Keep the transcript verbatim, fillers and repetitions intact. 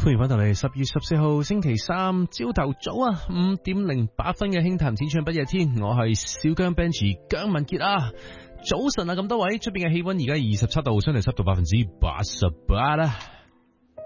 歡迎翻到嚟十月十四號星期三朝頭早啊，五點零八分嘅輕談淺唱不夜天，我係小姜 Benji 姜文傑啊。早晨啊，咁多位，出邊嘅氣溫而家二十七度，相對濕度百分之八十八啦。